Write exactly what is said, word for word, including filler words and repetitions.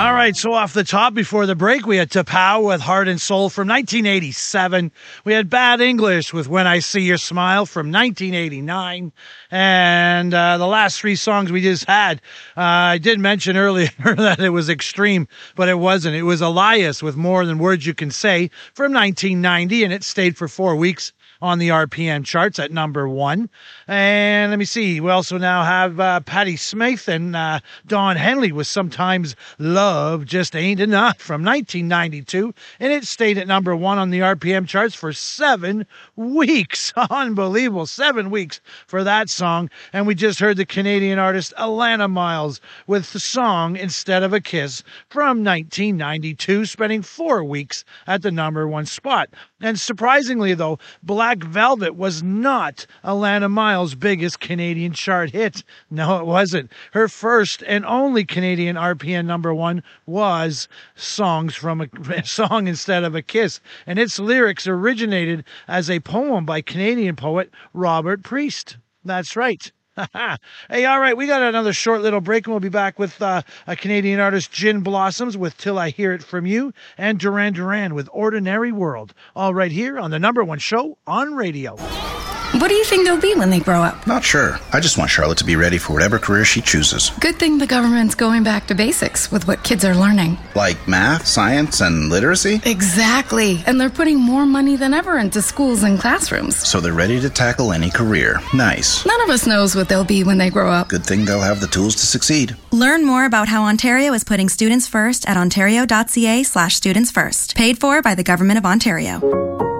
All right, so off the top before the break, we had Tapao with Heart and Soul from nineteen eighty-seven. We had Bad English with When I See Your Smile from nineteen eighty-nine. And uh, the last three songs we just had, uh, I did mention earlier that it was extreme, but it wasn't. It was Elias with More Than Words You Can Say from nineteen ninety, and it stayed for four weeks on the R P M charts at number one. And let me see, we also now have uh, Patti Smith and uh, Don Henley with Sometimes Love Just Ain't Enough from nineteen ninety-two, and it stayed at number one on the R P M charts for seven weeks. Unbelievable, seven weeks for that song. And we just heard the Canadian artist Alannah Myles with the song Instead of a Kiss from nineteen ninety-two, spending four weeks at the number one spot. And surprisingly, though, Black Velvet was not Alannah Myles' biggest Canadian chart hit. No, it wasn't. Her first and only Canadian R P M number one was Songs from a, a Song Instead of a Kiss, and its lyrics originated as a poem by Canadian poet Robert Priest. That's right. Hey, all right, we got another short little break, and we'll be back with uh, a Canadian artist, Gin Blossoms, with Till I Hear It From You, and Duran Duran with Ordinary World, all right here on the number one show on radio. What do you think they'll be when they grow up? Not sure. I just want Charlotte to be ready for whatever career she chooses. Good thing the government's going back to basics with what kids are learning. Like math, science, and literacy? Exactly. And they're putting more money than ever into schools and classrooms. So they're ready to tackle any career. Nice. None of us knows what they'll be when they grow up. Good thing they'll have the tools to succeed. Learn more about how Ontario is putting students first at ontario.ca slash students first. Paid for by the Government of Ontario.